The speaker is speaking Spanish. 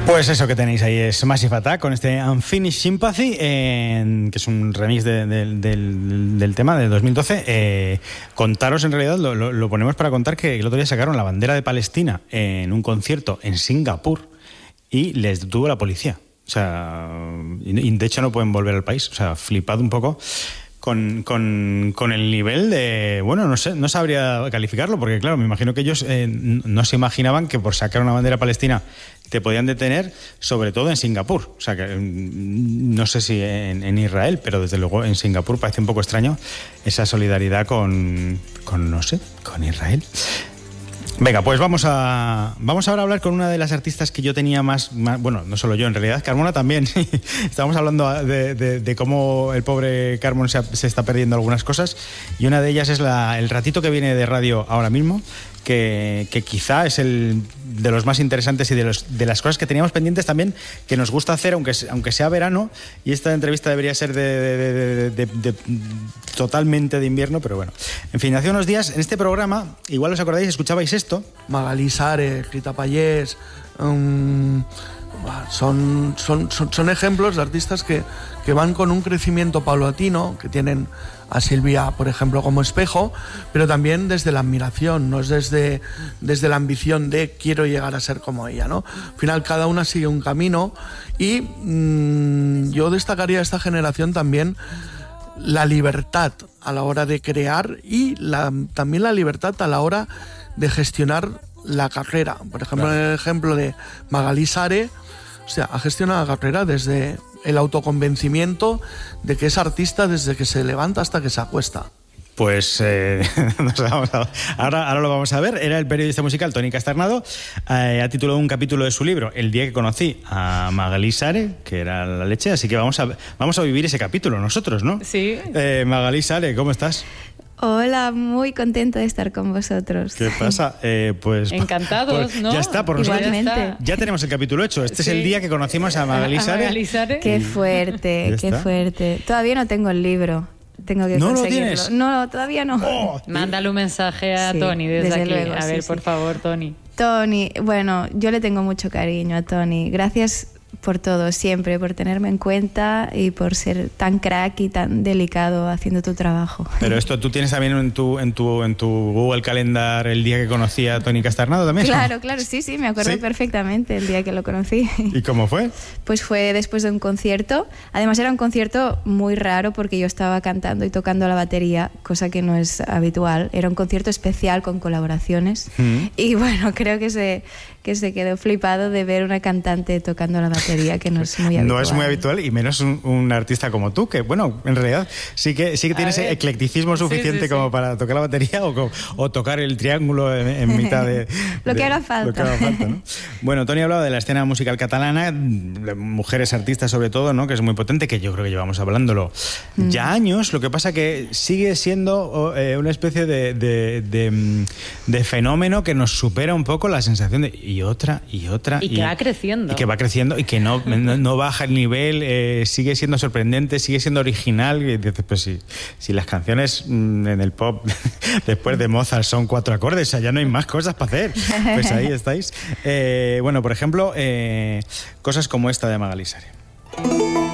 Pues eso que tenéis ahí es Massive Attack con este Unfinished Sympathy, que es un remix del tema de 2012. Contaros, en realidad, lo ponemos para contar que el otro día sacaron la bandera de Palestina en un concierto en Singapur y les detuvo la policía. O sea, y de hecho no pueden volver al país. O sea, flipad un poco con el nivel de... Bueno, no sé, no sabría calificarlo, porque claro, me imagino que ellos no se imaginaban que por sacar una bandera palestina te podían detener, sobre todo en Singapur. O sea, que no sé si en Israel, pero desde luego en Singapur parece un poco extraño esa solidaridad con Israel. Venga, pues vamos ahora a hablar con una de las artistas que yo tenía más bueno, no solo yo, en realidad Carmona también. Estábamos hablando de cómo el pobre Carmon se está perdiendo algunas cosas, y una de ellas es el ratito que viene de radio ahora mismo, que quizá es el de los más interesantes y de las cosas que teníamos pendientes también, que nos gusta hacer, aunque sea verano, y esta entrevista debería ser totalmente de invierno, pero bueno. En fin, hace unos días en este programa, igual os acordáis, escuchabais esto. Magalí Sare, Rita Pallés, son ejemplos de artistas que van con un crecimiento paulatino, que tienen a Silvia, por ejemplo, como espejo, pero también desde la admiración, no es desde la ambición de quiero llegar a ser como ella, ¿no? Al final cada una sigue un camino y yo destacaría a esta generación también la libertad a la hora de crear y también la libertad a la hora de gestionar la carrera. Por ejemplo, en el ejemplo de Magalí Sare, o sea, ha gestionado la carrera desde el autoconvencimiento de que es artista desde que se levanta hasta que se acuesta. Pues ahora lo vamos a ver. Era el periodista musical Toni Casternado. Ha titulado un capítulo de su libro El día que conocí a Magalí Sare, que era la leche, así que vamos a vivir ese capítulo nosotros, ¿no? Sí. Magalí Sare, ¿cómo estás? Hola, muy contenta de estar con vosotros. ¿Qué pasa? Pues encantados, ¿no? Ya está, por nosotros. Igualmente. Ya tenemos el capítulo hecho. Este es el día que conocimos a Magalí Sare. Qué fuerte, qué fuerte. Todavía no tengo el libro. Tengo que conseguirlo. ¿No lo tienes? No, todavía no. Mándale un mensaje a Toni desde aquí. Luego, a ver, por favor, Toni. Toni, bueno, yo le tengo mucho cariño a Toni. Gracias por todo, siempre, por tenerme en cuenta y por ser tan crack y tan delicado haciendo tu trabajo. Pero esto, ¿tú tienes también en tu Google Calendar el día que conocí a Toni Casternado también? Claro, sí, me acuerdo perfectamente el día que lo conocí. ¿Y cómo fue? Pues fue después de un concierto. Además era un concierto muy raro porque yo estaba cantando y tocando la batería, cosa que no es habitual. Era un concierto especial con colaboraciones. Y bueno, creo que se quedó flipado de ver una cantante tocando la batería, que no es muy habitual. No es muy habitual, y menos un artista como tú, que bueno, en realidad sí que tienes eclecticismo suficiente como para tocar la batería o tocar el triángulo en mitad de... Lo que haga falta. ¿No? Bueno, Toni hablaba de la escena musical catalana, de mujeres artistas sobre todo, ¿no? Que es muy potente, que yo creo que llevamos hablándolo ya años. Lo que pasa que sigue siendo una especie de fenómeno que nos supera un poco la sensación de... Y que va creciendo. Y que va creciendo y que no baja el nivel, sigue siendo sorprendente, sigue siendo original. Y dices, pues si las canciones en el pop después de Mozart son 4 acordes, o sea, ya no hay más cosas para hacer. Pues ahí estáis. Bueno, por ejemplo, cosas como esta de Magalí Sare.